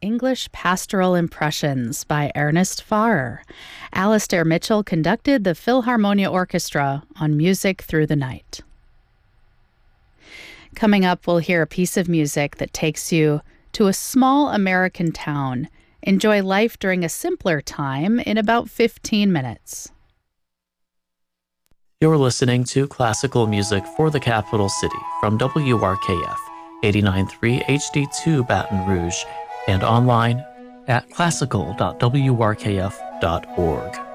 English Pastoral Impressions by Ernest Farrer. Alastair Mitchell conducted the Philharmonia Orchestra on Music Through the Night. Coming up, we'll hear a piece of music that takes you to a small American town. Enjoy life during a simpler time in about 15 minutes. You're listening to classical music for the capital city from WRKF 89.3 HD2 Baton Rouge and online at classical.wrkf.org.